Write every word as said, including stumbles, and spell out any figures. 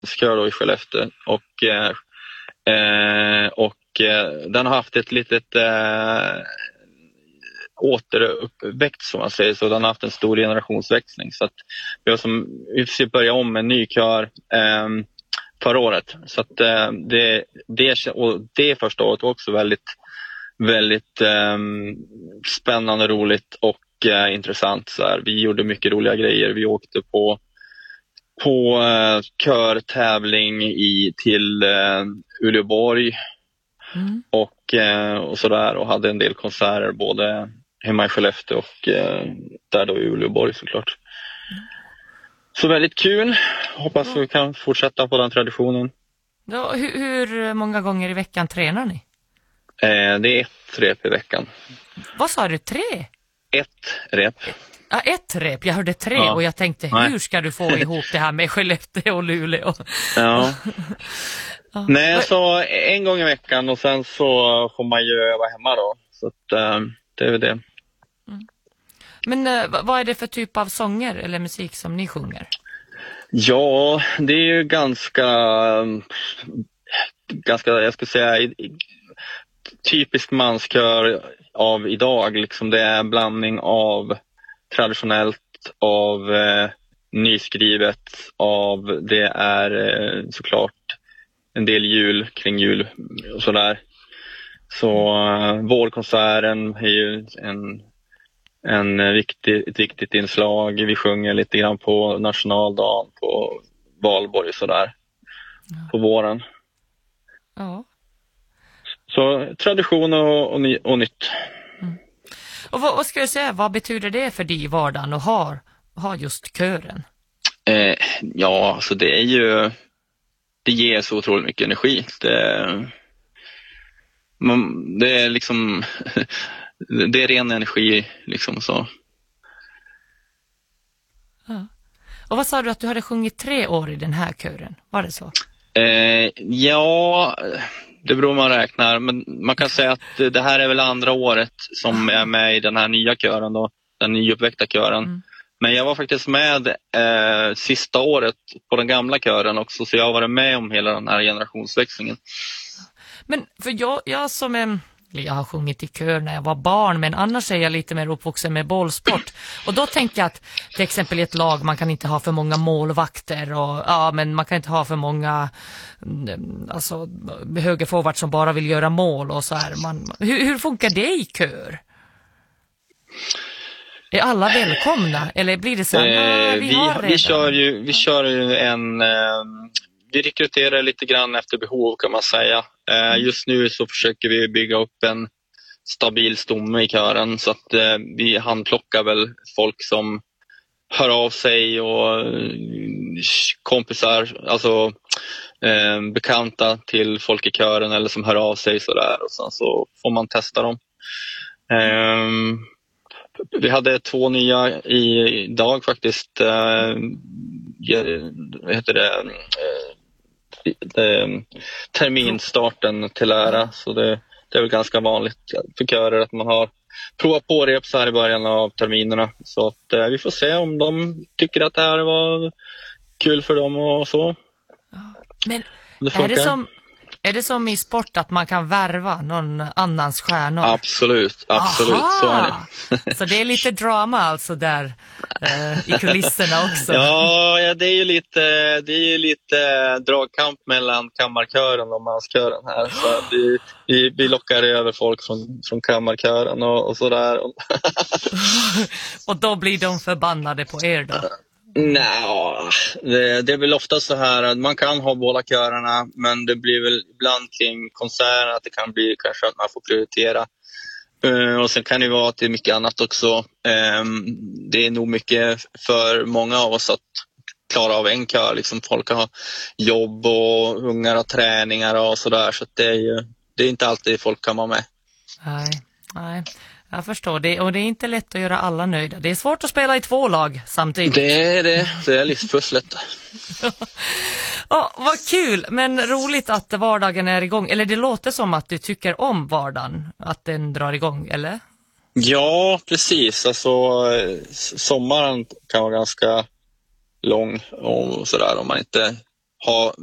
kör då i Skellefteå. Och, eh, och eh, den har haft ett litet eh, återuppväxt, som man säger. Så den har haft en stor generationsväxling. Så att vi har som, vi får börja om med en ny kör eh, förra året. Så att eh, det, det, och det första året var också väldigt, väldigt eh, spännande, roligt och eh, intressant. Så här. Vi gjorde mycket roliga grejer. Vi åkte på på eh, körtävling i, till eh, Uleåborg mm. och, eh, och sådär, och hade en del konserter både hemma i Skellefteå och eh, där då i Uleåborg såklart. Mm. Så väldigt kul. Hoppas ja. vi kan fortsätta på den traditionen. Ja, hur, hur många gånger i veckan tränar ni? Eh, det är ett rep i veckan. Vad sa du, tre? Ett rep. Ja, ett rep. Jag hörde tre ja. och jag tänkte, Nej. hur ska du få ihop det här med Skellefteå och Luleå? Ja. ja. Nej, så en gång i veckan och sen så får man ju öva hemma då. Så att, äh, det är väl det. Mm. Men äh, vad är det för typ av sånger eller musik som ni sjunger? Ja, det är ju ganska, ganska jag skulle säga, typisk manskör av idag. Liksom det är en blandning av traditionellt, av eh, nyskrivet, av det är eh, såklart en del jul, kring jul och sådär. Så eh, vårkonserten är ju en, en viktig, ett viktigt inslag. Vi sjunger lite grann på nationaldagen, på valborg och sådär, ja. på våren. Ja. Så tradition och, och, ny, och nytt. Mm. Och vad, vad ska jag säga, vad betyder det för dig i vardagen att ha, ha just kören? Eh, ja, alltså det är ju, det ger så otroligt mycket energi. Det, man, det är liksom, det är ren energi liksom så. Ja. Och vad sa du att du hade sjungit tre år i den här kören? Var det så? Eh, ja... Det beror man räknar, men man kan säga att det här är väl andra året som jag är med i den här nya kören då, den nyuppväckta kören. Mm. Men jag var faktiskt med eh, sista året på den gamla kören också, så jag har varit med om hela den här generationsväxlingen. Men för jag, jag som är, jag har sjungit i kör när jag var barn, men annars är jag lite mer uppvuxen med bollsport. Och då tänker jag att till exempel i ett lag man kan inte ha för många målvakter och ja, men man kan inte ha för många alltså högerforward som bara vill göra mål och så här. Man, hur, hur funkar det i kör? Är alla välkomna eller blir det så här, eh, vi, vi, vi kör ju vi kör ju en eh, vi rekryterar lite grann efter behov kan man säga. Eh, just nu så försöker vi bygga upp en stabil stomme i kören så att eh, vi handplockar väl folk som hör av sig och eh, kompisar, alltså eh, bekanta till folk i kören eller som hör av sig sådär och sen så får man testa dem. Eh, vi hade två nya i, idag faktiskt. Eh, vad heter det? Eh, Det, terminstarten till ära, så det, det är väl ganska vanligt för körer att man har provat på rep så här i början av terminerna, så att eh, vi får se om de tycker att det här var kul för dem och så. Men det är det som är det som i sport att man kan värva någon annans stjärnor? Absolut, absolut. Aha! Så är det. Så det är lite drama alltså där eh, i kulisserna också. Ja, ja, det är ju lite, det är ju lite dragkamp mellan kammarkören och manskören här. Så vi, vi, vi lockar över folk från, från kammarkören och, och sådär. Och då blir de förbannade på er då? Nej, det, det är väl ofta så här att man kan ha båda körerna, men det blir väl ibland kring konserter att det kan bli kanske att man får prioritera. Uh, och sen kan det vara att det är mycket annat också. Um, det är nog mycket för många av oss att klara av en kör. Liksom folk har jobb och ungar och träningar och sådär, så att det är ju, det är inte alltid folk kan vara med. Nej, nej. Jag förstår det, och det är inte lätt att göra alla nöjda. Det är svårt att spela i två lag samtidigt. Det är det, det är livspusslet. Ja, vad kul, men roligt att vardagen är igång. Eller det låter som att du tycker om vardagen, att den drar igång, eller? Ja, precis. Alltså, sommaren kan vara ganska lång och sådär om man inte ha